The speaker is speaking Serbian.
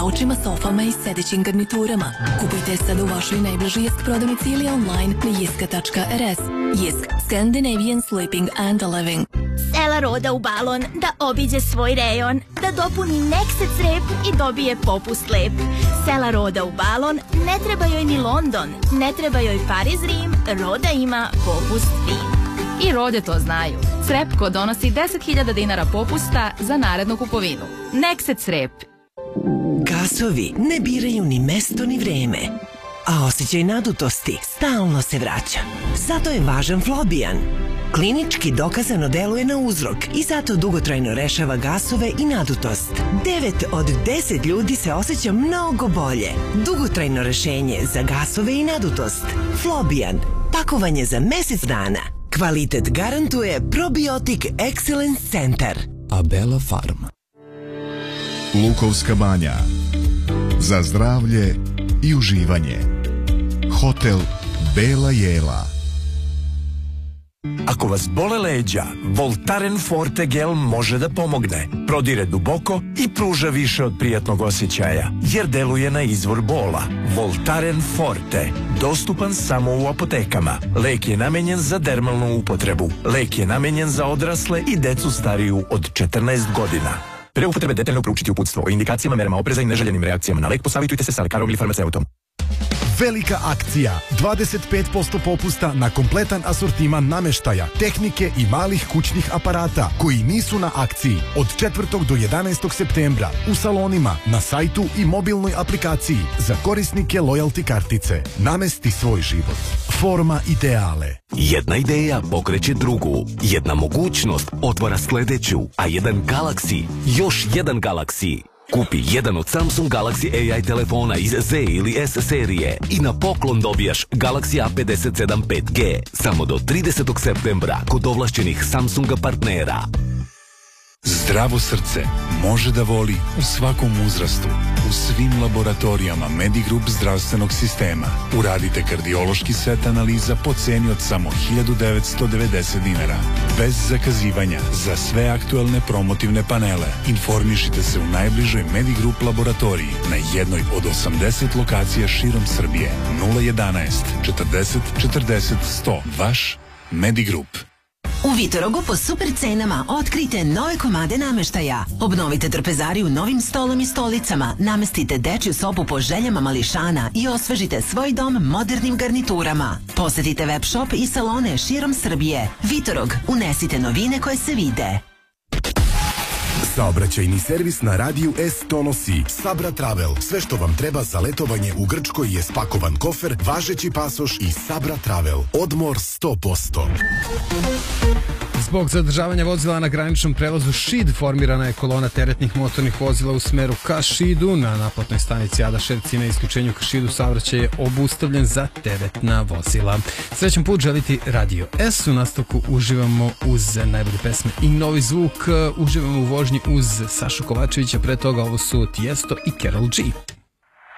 kaučima, sofama i sedećim garniturama. Kupujte sad u vašoj najbližoj Jisk prodavnici ili online na jiska.rs. Jisk, Scandinavian Sleeping and Living. Sela Roda u balon da obiđe svoj rejon, da dopuni Nexet rep i dobije popust lep. Sela Roda u balon, ne treba joj ni London, ne treba joj Pariz, Rim, Roda ima popust fin. I Rode to znaju. Srepko donosi 10.000 dinara popusta za narednu kupovinu. Nexet Srep. Gasovi ne biraju ni mesto ni vreme, a osjećaj nadutosti stalno se vraća. Zato je važan Flobian. Klinički dokazano deluje na uzrok i zato dugotrajno rešava gasove i nadutost. 9 od 10 ljudi se osjeća mnogo bolje. Dugotrajno rešenje za gasove i nadutost. Flobian. Pakovanje za mesec dana. Kvalitet garantuje Probiotic Excellence Center. Abela Farm. Lukovska banja. Za zdravlje i uživanje. Hotel Bela Jela. Ako vas bole leđa, Voltaren Forte gel može da pomogne. Prodire duboko i pruža više od prijatnog osjećaja, jer deluje na izvor bola. Voltaren Forte, dostupan samo u apotekama. Lek je namenjen za dermalnu upotrebu. Lek je namenjen za odrasle i decu stariju od 14 godina. Pre upotrebe detaljno proučiti uputstvo o indikacijama, merama opreza i neželjenim reakcijama na lek, posavitujte se sa lekarom ili farmaceutom. Velika akcija, 25% popusta na kompletan asortiman nameštaja, tehnike i malih kućnih aparata koji nisu na akciji od 4. do 11. septembra u salonima, na sajtu i mobilnoj aplikaciji za korisnike loyalty kartice. Namesti svoj život. Forma ideale. Jedna ideja pokreće drugu, jedna mogućnost otvara sledeću, a jedan Galaxy, još jedan Galaxy. Kupi jedan od Samsung Galaxy AI telefona iz Z ili S serije i na poklon dobijaš Galaxy A57 5G samo do 30. septembra kod ovlašćenih Samsunga partnera. Zdravo srce može da voli u svakom uzrastu. U svim laboratorijama Medigroup zdravstvenog sistema. Uradite kardiološki set analiza po ceni od samo 1990 dinara. Bez zakazivanja za sve aktuelne promotivne panele. Informišite se u najbližoj Medigroup laboratoriji na jednoj od 80 lokacija širom Srbije. 011 40 40 100. Vaš Medigroup. U Vitorogu po super cenama otkrijte nove komade nameštaja. Obnovite trpezariju novim stolom i stolicama, namestite dečju sobu po željama mališana i osvežite svoj dom modernim garniturama. Posetite web shop i salone širom Srbije. Vitorog, unesite novine koje se vide. Saobraćajni servis na radiju S donosi Sabra Travel. Sve što vam treba za letovanje u Grčkoj je spakovan kofer, važeći pasoš i Sabra Travel. Odmor 100%. Zbog zadržavanja vozila na graničnom prelazu Šid formirana je kolona teretnih motornih vozila u smeru ka Šidu. Na naplatnoj stanici Ada Ševci na isključenju ka Šidu saobraćaj je obustavljen za teretna vozila. Srećan put želiti Radio S. U nastavku uživamo uz najbolje pesme i novi zvuk. Uživamo u vožnji uz Sašu Kovačevića. Pre toga ovo su Tiesto i Karol G.